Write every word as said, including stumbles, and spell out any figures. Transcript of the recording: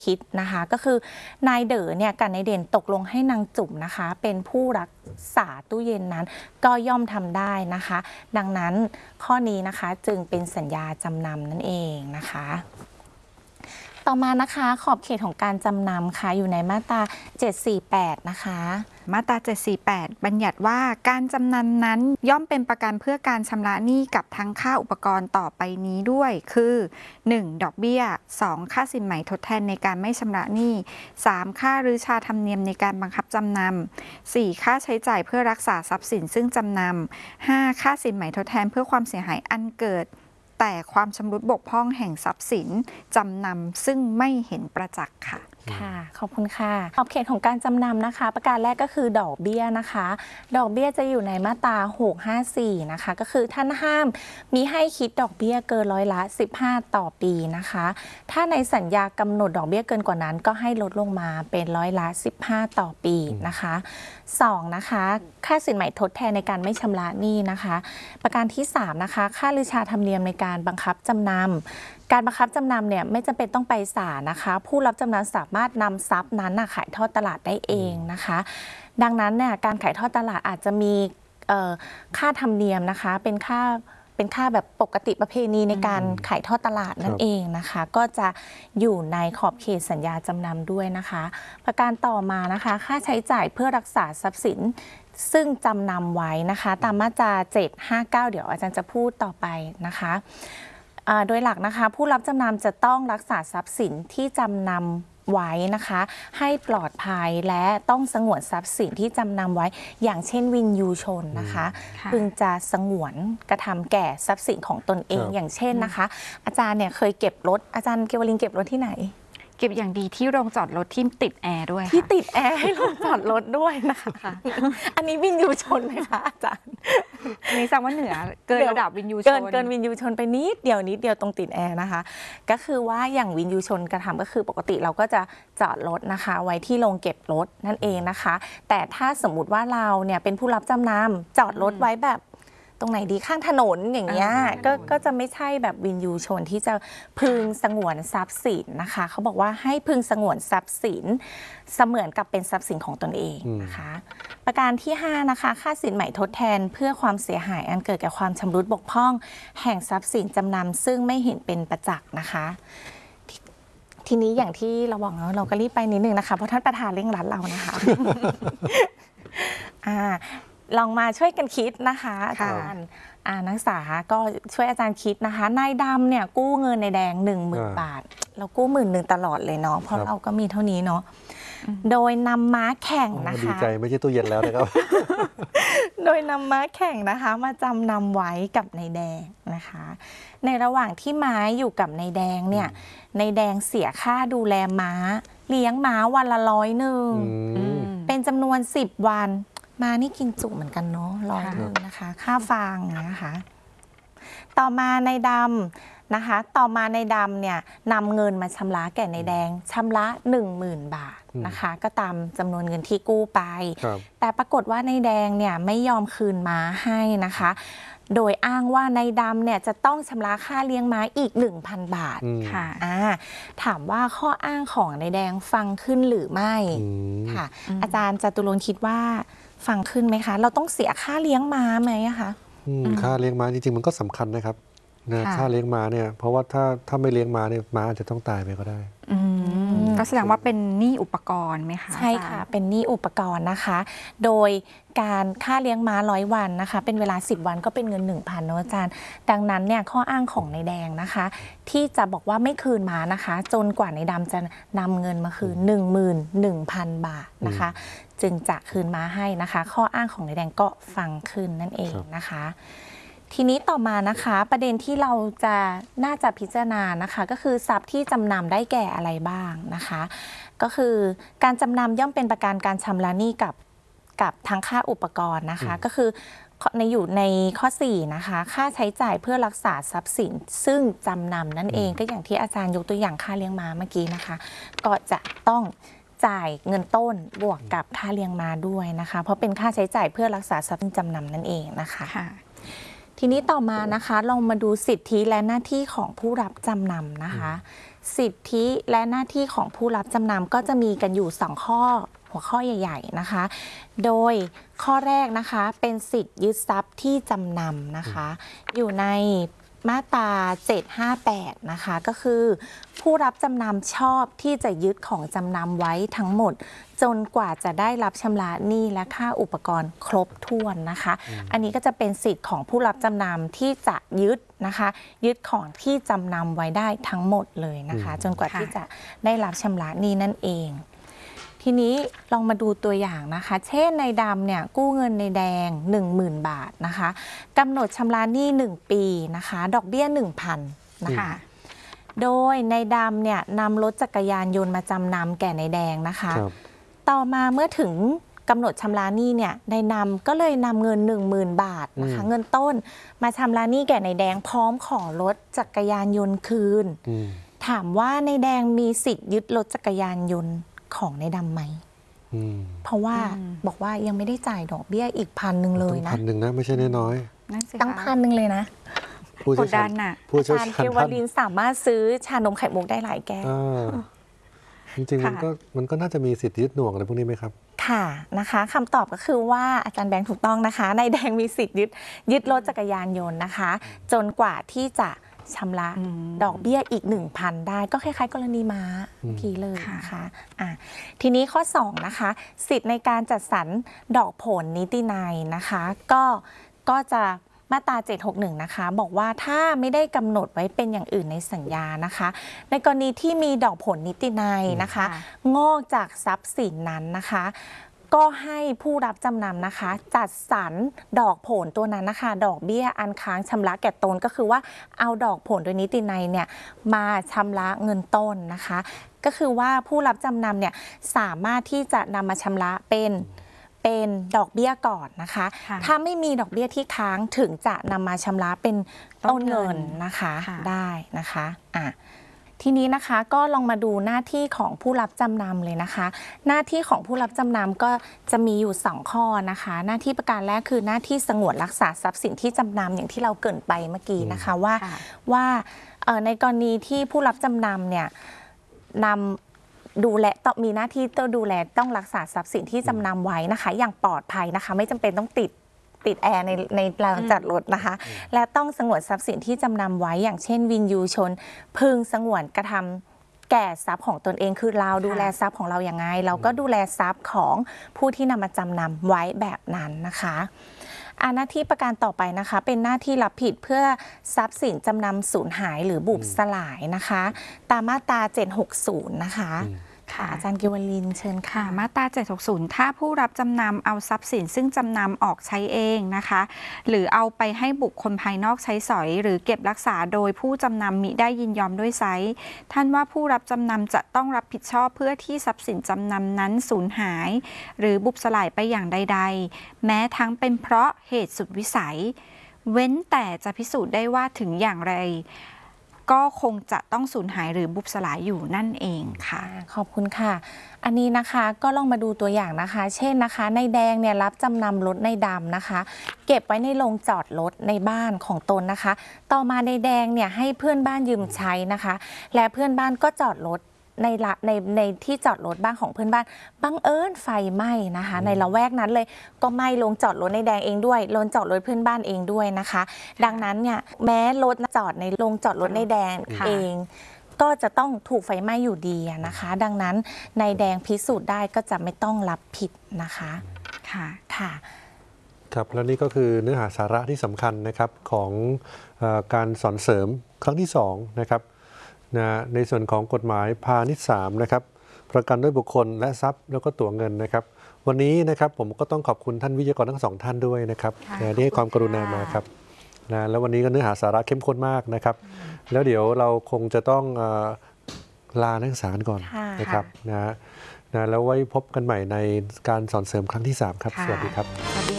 คิดนะคะก็คือนายเด๋อเนี่ยกับนายเด่นตกลงให้นางจุ๋มนะคะเป็นผู้รักษาตู้เย็นนั้นก็ย่อมทำได้นะคะดังนั้นข้อนี้นะคะจึงเป็นสัญญาจำนำนั่นเองนะคะต่อมานะคะขอบเขตของการจำนำค่ะอยู่ในมาตราเจ็ดสี่แปดนะคะมาตราเจ็ดสี่แปดบัญญัติว่าการจำนำนั้นย่อมเป็นประกันเพื่อการชำระหนี้กับทั้งค่าอุปกรณ์ต่อไปนี้ด้วยคือ หนึ่ง. ดอกเบี้ย สอง. ค่าสินไหมทดแทนในการไม่ชำระหนี้ สาม. ค่ารื้อชาธรรมเนียมในการบังคับจำนำ สี่. ค่าใช้จ่ายเพื่อรักษาทรัพย์สินซึ่งจำนำ ห้า. ค่าสินไหมทดแทนเพื่อความเสียหายอันเกิดแต่ความชำรุดบกพร่องแห่งทรัพย์สินจำนำซึ่งไม่เห็นประจักษ์ค่ะค่ะขอบคุณค่ะขอบเขตของการจำนำนะคะประการแรกก็คือดอกเบี้ยนะคะดอกเบี้ยจะอยู่ในมาตราหกห้าสี่นะคะก็คือท่านห้ามมีให้คิดดอกเบี้ยเกินร้อยละสิบห้าต่อปีนะคะถ้าในสัญญากำหนดดอกเบี้ยเกินกว่านั้นก็ให้ลดลงมาเป็นร้อยละสิบห้าต่อปีนะคะสองนะคะค่าสินไหมทดแทนในการไม่ชำระหนี้นะคะประการที่สามนะคะค่าลือชาธรรมเนียมในการบังคับจำนำการบังคับจำนำเนี่ยไม่จำเป็นต้องไปศาลนะคะผู้รับจำนำสามารถนำทรัพย์นั้นขายทอดตลาดได้เองนะคะดังนั้นเนี่ยการขายทอดตลาดอาจจะมีค่าธรรมเนียมนะคะเป็นค่าเป็นค่าแบบปกติประเพณีในการขายทอดตลาดนั่นเองนะคะก็จะอยู่ในขอบเขตสัญญาจำนำด้วยนะคะประการต่อมานะคะค่าใช้จ่ายเพื่อรักษาทรัพย์สินซึ่งจำนำไว้นะคะตามมาตราเจ็ดห้าเก้าเดี๋ยวอาจารย์จะพูดต่อไปนะคะโดยหลักนะคะผู้รับจำนำจะต้องรักษาทรัพย์สินที่จำนำไว้นะคะให้ปลอดภัยและต้องสงวนทรัพย์สินที่จำนำไว้อย่างเช่นวินยูชนนะคะพึงจะสงวนกระทำแก่ทรัพย์สินของตนเองอย่างเช่นนะคะอาจารย์เนี่ยเคยเก็บรถอาจารย์เกวลินเก็บรถที่ไหนเก็บอย่างดีที่โรงจอดรถที่ติดแอร์ด้วยที่ติดแอร์ให้โรงจอดรถด้วยนะคะอันนี้วินยูชนไหมคะอาจารย์นี่แสดงว่าเหนือเกินระดับวินยูชนเกินเกินวินยูชนไปนิดเดียวนิดเดียวตรงติดแอร์นะคะก็คือว่าอย่างวินยูชนกระทำก็คือปกติเราก็จะจอดรถนะคะไว้ที่โรงเก็บรถนั่นเองนะคะแต่ถ้าสมมุติว่าเราเนี่ยเป็นผู้รับจำนำจอดรถไว้แบบตรงไหนดีข้างถนนอย่างเงี้ยก็ก็จะไม่ใช่แบบวินยูชนที่จะพึงสงวนทรัพย์สินนะคะเขาบอกว่าให้พึงสงวนทรัพย์สินเสมือนกับเป็นทรัพย์สินของตนเองนะคะประการที่ห้านะคะค่าสินไหมทดแทนเพื่อความเสียหายอันเกิดจากความชำรุดบกพร่องแห่งทรัพย์สินจำนำซึ่งไม่เห็นเป็นประจักษ์นะคะทีนี้อย่างที่เราบอกเนาะเราก็รีบไปนิดนึงนะคะเพราะท่านประธานเร่งรัดเรานะคะอ่าลองมาช่วยกันคิดนะคะอาจารย์นักศึกษาก็ช่วยอาจารย์คิดนะคะนายดำเนี่ยกู้เงินในแดงหนึ่งหมื่นบาทเรากู้หมื่นหนึ่งตลอดเลยเนาะเพราะเราก็มีเท่านี้เนาะโดยนำม้าแข่งนะคะดีใจไม่ใช่ตู้เย็นแล้วนะครับโดยนำม้าแข่งนะคะมาจำนำไว้กับนายแดงนะคะในระหว่างที่ม้าอยู่กับนายแดงเนี่ยนายแดงเสียค่าดูแลม้าเลี้ยงม้าวันละร้อยหนึ่งเป็นจำนวนสิบวันมานี่กินจุเหมือนกันเนาะร้อยหนึ่งนะคะค่าฟางนะคะต่อมาในดำนะคะต่อมาในดำเนี่ยนำเงินมาชำระแก่ในแดงชำระหนึ่งหมื่นบาทนะคะก็ตามจำนวนเงินที่กู้ไปแต่ปรากฏว่าในแดงเนี่ยไม่ยอมคืนม้าให้นะคะโดยอ้างว่าในดำเนี่ยจะต้องชำระค่าเลี้ยงม้าอีก หนึ่งพัน บาทค่ะถามว่าข้ออ้างของในแดงฟังขึ้นหรือไม่ค่ะอาจารย์จตุรนต์คิดว่าฟังขึ้นไหมคะเราต้องเสียค่าเลี้ยงม้าไหมคะค่าเลี้ยงม้าจริงๆมันก็สำคัญนะครับนะค่าเลี้ยงม้าเนี่ยเพราะว่าถ้าถ้าไม่เลี้ยงม้าเนี่ยม้าอาจจะต้องตายไปก็ได้ก็แสดงว่าเป็นหนี้อุปกรณ์ไหมคะใช่ค่ะเป็นหนี้อุปกรณ์นะคะโดยการค่าเลี้ยงม้าร้อยวันนะคะเป็นเวลาสิบวันก็เป็นเงิน หนึ่งพัน เนาะอาจารย์ดังนั้นเนี่ยข้ออ้างของนายแดงนะคะที่จะบอกว่าไม่คืนม้านะคะจนกว่านายดำจะนำเงินมาคืน หนึ่งหมื่นหนึ่งพัน บาทนะคะจึงจะคืนม้าให้นะคะข้ออ้างของนายแดงก็ฟังขึ้นนั่นเองนะคะทีนี้ต่อมานะคะประเด็นที่เราจะน่าจะพิจารณานะคะก็คือทรัพย์ที่จำนำได้แก่อะไรบ้างนะคะก็คือการจำนำย่อมเป็นประกันการชำระหนี้กับกับทั้งค่าอุปกรณ์นะคะก็คือในอยู่ในข้อสี่นะคะค่าใช้จ่ายเพื่อรักษาทรัพย์สินซึ่งจำนำนั่นเองก็อย่างที่อาจารย์ยกตัวอย่างค่าเลี้ยงม้าเมื่อกี้นะคะก็จะต้องจ่ายเงินต้นบวกกับค่าเลี้ยงม้าด้วยนะคะเพราะเป็นค่าใช้จ่ายเพื่อรักษาทรัพย์สินจำนำนั่นเองนะคะทีนี้ต่อมานะคะลองมาดูสิทธิและหน้าที่ของผู้รับจำนำนะคะสิทธิและหน้าที่ของผู้รับจำนำก็จะมีกันอยู่สองข้อหัวข้อใหญ่ๆนะคะโดยข้อแรกนะคะเป็นสิทธิยึดทรัพย์ที่จำนำนะคะอยู่ในมาตราเจ็ดห้าแปดนะคะก็คือผู้รับจำนำชอบที่จะยึดของจำนำไว้ทั้งหมดจนกว่าจะได้รับชำระหนี้และค่าอุปกรณ์ครบถ้วนนะคะอันนี้ก็จะเป็นสิทธิ์ของผู้รับจำนำที่จะยึดนะคะยึดของที่จำนำไว้ได้ทั้งหมดเลยนะคะจนกว่าที่จะได้รับชำระหนี้นั่นเองทีนี้ลองมาดูตัวอย่างนะคะเช่นในดำเนี่ยกู้เงินในแดง หนึ่งหมื่น บาทนะคะกำหนดชำระหนี้หนึ่งปีนะคะดอกเบี้ย หนึ่งพัน นะคะโดยในดำเนี่ยนำรถจักรยานยนต์มาจำนำแก่ในแดงนะคะต่อมาเมื่อถึงกำหนดชำระหนี้เนี่ยในนำก็เลยนำเงิน หนึ่งหมื่น บาทนะคะเงินต้นมาชำระหนี้แก่ในแดงพร้อมขอรถจักรยานยนต์คืนถามว่าในแดงมีสิทธิ์ยึดรถจักรยานยนต์ของในดำไหมเพราะว่าบอกว่ายังไม่ได้จ่ายดอกเบี้ยอีกพันหนึ่งเลยนะพันหนึ่งนะไม่ใช่น้อยตั้งพันหนึ่งเลยนะผู้เชี่ยวชาญผู้เชี่ยวชาญเกวลินสามารถซื้อชานมไข่มุกได้หลายแก้วจริงๆมันก็มันก็น่าจะมีสิทธิยึดหน่วงอะไรพวกนี้ไหมครับค่ะนะคะคำตอบก็คือว่าอาจารย์แบงค์ถูกต้องนะคะในแดงมีสิทธิ์ยึดยึดรถจักรยานยนต์นะคะจนกว่าที่จะชำระดอกเบี้ยอีก หนึ่งพัน ได้ก็คล้ายๆกรณีม้าเมื่อกี้เลยนะคะอ่ะทีนี้ข้อสองนะคะสิทธิ์ในการจัดสรรดอกผลนิตินัยนะคะก็ก็จะมาตราเจ็ดหกหนึ่งนะคะบอกว่าถ้าไม่ได้กำหนดไว้เป็นอย่างอื่นในสัญญานะคะในกรณีที่มีดอกผลนิตินัยนะคะงอกจากทรัพย์สินนั้นนะคะก็ให้ผู้รับจำนำนะคะจัดสรรดอกผลตัวนั้นนะคะดอกเบี้ยอันค้างชำระแก่ตนก็คือว่าเอาดอกผลโดยนิตินัยเนี่ยมาชำระเงินต้นนะคะก็คือว่าผู้รับจำนำเนี่ยสามารถที่จะนำมาชำระเป็นเป็นดอกเบี้ยก่อนนะคะถ้าไม่มีดอกเบี้ยที่ค้างถึงจะนำมาชำระเป็นต้นเงินนะคะได้นะคะอ่ะทีนี้นะคะก็ลองมาดูหน้าที่ของผู้รับจำนำเลยนะคะหน้าที่ของผู้รับจำนำก็จะมีอยู่สองข้อนะคะหน้าที่ประการแรกคือหน้าที่สงวนรักษาทรัพย์สินที่จำนำอย่างที่เราเกริ่นไปเมื่อกี้นะคะว่าว่าในกรณีที่ผู้รับจำนำเนี่ยนำดูแลต้องมีหน้าที่ต้องดูแลต้องรักษาทรัพย์สินที่จำนำไว้นะคะอย่างปลอดภัยนะคะไม่จำเป็นต้องติดติดแอร์ในในลานจอดรถนะคะและต้องสงวนทรัพย์สินที่จำนำไว้อย่างเช่นวินยูชนพึงสงวนกระทำแก่ทรัพย์ของตนเองคือเราดูแลทรัพย์ของเราอย่างไงเราก็ดูแลทรัพย์ของผู้ที่นำมาจำนำไว้แบบนั้นนะคะหน้าที่ประการต่อไปนะคะเป็นหน้าที่รับผิดเพื่อทรัพย์สินจำนำสูญหายหรือบุบสลายนะคะตามมาตราเจ็ดหกศูนย์นะคะค่ะอาจารย์กิวลินเชิญค่ะมาตราเจ็ดหกศูนย์ถ้าผู้รับจำนำเอาทรัพย์สินซึ่งจำนำออกใช้เองนะคะหรือเอาไปให้บุคคลภายนอกใช้สอยหรือเก็บรักษาโดยผู้จำนำมิได้ยินยอมด้วยไซร้ท่านว่าผู้รับจำนำจะต้องรับผิดชอบเพื่อที่ทรัพย์สินจำนำนั้นสูญหายหรือบุบสลายไปอย่างใดๆแม้ทั้งเป็นเพราะเหตุสุดวิสัยเว้นแต่จะพิสูจน์ได้ว่าถึงอย่างไรก็คงจะต้องสูญหายหรือบุบสลายอยู่นั่นเองค่ะขอบคุณค่ะอันนี้นะคะก็ลองมาดูตัวอย่างนะคะเช่นนะคะในแดงเนี่ยรับจำนำรถในดำนะคะเก็บไว้ในโรงจอดรถในบ้านของตนนะคะต่อมาในแดงเนี่ยให้เพื่อนบ้านยืมใช้นะคะและเพื่อนบ้านก็จอดรถในละในในที่จอดรถบ้านของเพื่อนบ้านบังเอิญไฟไหม้นะคะในละแวกนั้นเลยก็ไหม้โรงจอดรถในแดงเองด้วยโรงจอดรถเพื่อนบ้านเองด้วยนะคะดังนั้นเนี่ยแม้รถจอดในโรงจอดรถในแดงเองก็จะต้องถูกไฟไหม้อยู่ดีนะคะดังนั้นในแดงพิสูจน์ได้ก็จะไม่ต้องรับผิดนะคะค่ะค่ะครับแล้วนี่ก็คือเนื้อหาสาระที่สำคัญนะครับของเอ่อการสอนเสริมครั้งที่สองนะครับนะในส่วนของกฎหมายพาณิชย์สามนะครับประกันด้วยบุคคลและทรัพย์แล้วก็ตั๋วเงินนะครับวันนี้นะครับผมก็ต้องขอบคุณท่านวิทยากรทั้งสองท่านด้วยนะครับที่ให้ความกรุณามาครับนะแล้ววันนี้ก็เนื้อหาสาระเข้มข้นมากนะครับแล้วเดี๋ยวเราคงจะต้องเอ่อลานักศึกษากันก่อนนะครับนะนะแล้วไว้พบกันใหม่ในการสอนเสริมครั้งที่สามครับสวัสดีครับ